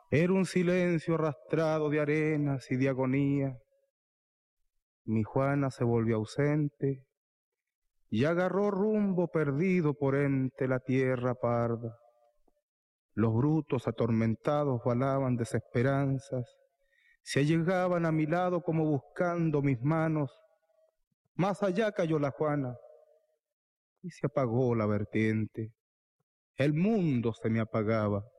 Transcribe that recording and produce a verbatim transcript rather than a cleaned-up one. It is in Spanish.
Era un silencio arrastrado de arenas y de agonía. Mi Juana se volvió ausente y agarró rumbo perdido por entre la tierra parda. Los brutos atormentados balaban desesperanzas, se allegaban a mi lado como buscando mis manos. Más allá cayó la Juana y se apagó la vertiente. El mundo se me apagaba.